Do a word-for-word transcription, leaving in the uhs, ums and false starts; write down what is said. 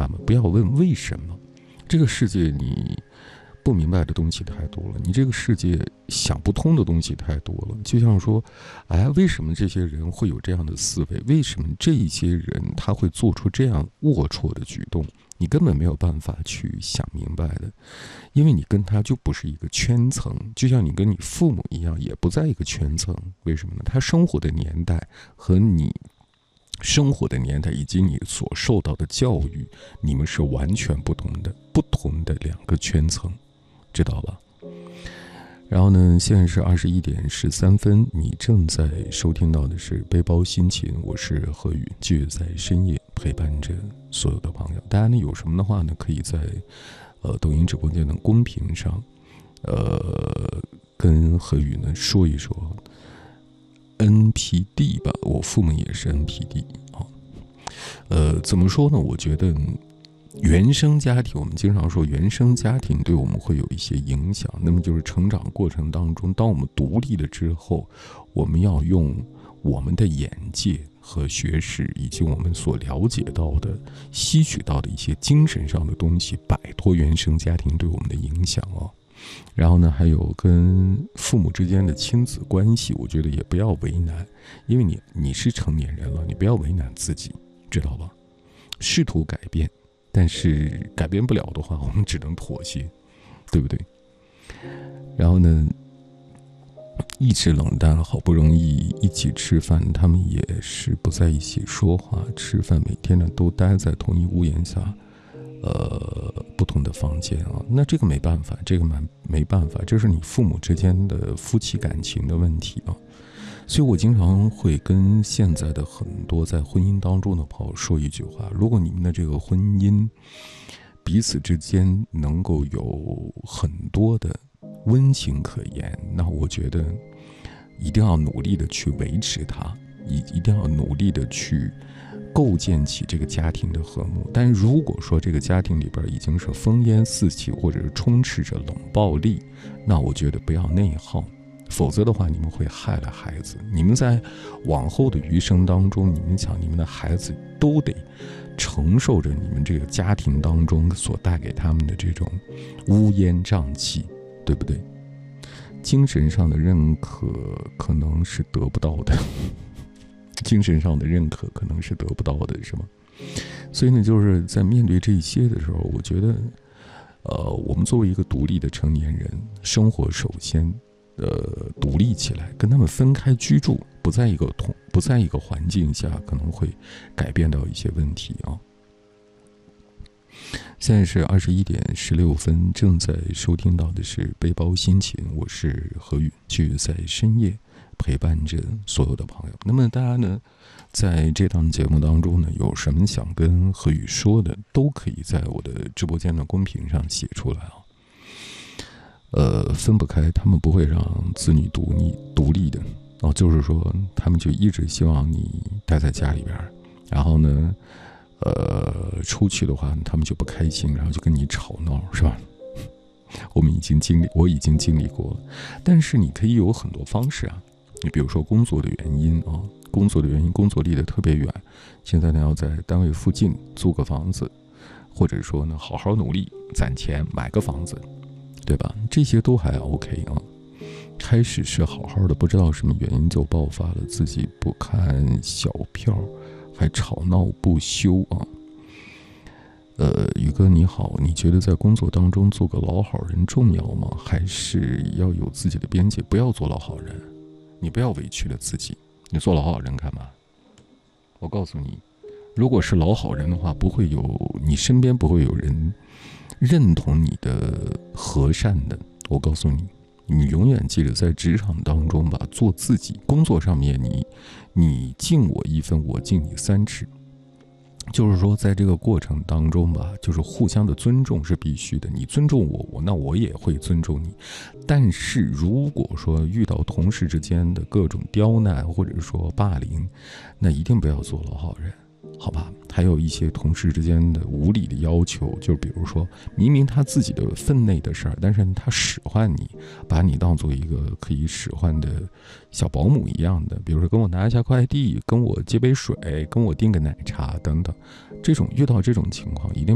么，不要问为什么。这个世界你不明白的东西太多了，你这个世界想不通的东西太多了。就像说，哎，为什么这些人会有这样的思维？为什么这一些人他会做出这样龌龊的举动？你根本没有办法去想明白的，因为你跟他就不是一个圈层，就像你跟你父母一样，也不在一个圈层。为什么呢？他生活的年代和你生活的年代以及你所受到的教育，你们是完全不同的，不同的两个圈层，知道吧？然后呢，现在是二十一点十三分，你正在收听到的是背包心情，我是何宇，继续在深夜陪伴着所有的朋友。大家呢有什么的话呢，可以在呃抖音直播间的公屏上，呃跟何宇呢说一说 N P D 吧，我父母也是 N P D 啊。呃，怎么说呢？我觉得原生家庭，我们经常说原生家庭对我们会有一些影响，那么就是成长过程当中，当我们独立了之后，我们要用我们的眼界和学识以及我们所了解到的吸取到的一些精神上的东西，摆脱原生家庭对我们的影响哦。然后呢，还有跟父母之间的亲子关系，我觉得也不要为难，因为你你是成年人了，你不要为难自己，知道吧？试图改变，但是改变不了的话，我们只能妥协，对不对？然后呢，一直冷淡，好不容易一起吃饭，他们也是不在一起说话吃饭，每天呢都待在同一屋檐下，呃，不同的房间啊。那这个没办法，这个没没办法，这是你父母之间的夫妻感情的问题啊。所以我经常会跟现在的很多在婚姻当中的朋友说一句话：如果你们的这个婚姻彼此之间能够有很多的温情可言，那我觉得一定要努力的去维持它，一一定要努力的去构建起这个家庭的和睦。但如果说这个家庭里边已经是烽烟四起，或者是充斥着冷暴力，那我觉得不要内耗，否则的话你们会害了孩子。你们在往后的余生当中，你们想你们的孩子都得承受着你们这个家庭当中所带给他们的这种乌烟瘴气，对不对？精神上的认可可能是得不到的，精神上的认可可能是得不到的，是吗？所以呢，就是在面对这些的时候，我觉得呃，我们作为一个独立的成年人，生活首先呃独立起来，跟他们分开居住，不在一个同不在一个环境下，可能会改变到一些问题啊。现在是二十一点十六分，正在收听到的是背包心情，我是何宇，继续在深夜陪伴着所有的朋友。那么大家呢，在这档节目当中呢，有什么想跟何宇说的，都可以在我的直播间的公屏上写出来啊。呃，分不开，他们不会让子女独立独立的哦，就是说，他们就一直希望你待在家里边，然后呢，呃，出去的话，他们就不开心，然后就跟你吵闹，是吧？我们已经经历，我已经经历过了。但是你可以有很多方式啊，你比如说工作的原因啊，工作的原因，工作离得特别远，现在呢要在单位附近租个房子，或者说呢好好努力攒钱买个房子，对吧？这些都还 OK 啊。开始是好好的，不知道什么原因就爆发了，自己不看小票，还吵闹不休啊。呃，宇哥你好，你觉得在工作当中做个老好人重要吗？还是要有自己的边界，不要做老好人？你不要委屈了自己，你做老好人干嘛？我告诉你，如果是老好人的话，不会有你身边不会有人认同你的和善的。我告诉你，你永远记得在职场当中吧，做自己。工作上面你你敬我一分，我敬你三尺。就是说在这个过程当中吧，就是互相的尊重是必须的，你尊重我，我那我也会尊重你。但是如果说遇到同事之间的各种刁难或者说霸凌，那一定不要做老好人，好吧？还有一些同事之间的无理的要求，就比如说明明他自己的分内的事儿，但是他使唤你，把你当做一个可以使唤的小保姆一样的，比如说跟我拿一下快递，跟我接杯水，跟我订个奶茶等等，这种遇到这种情况一定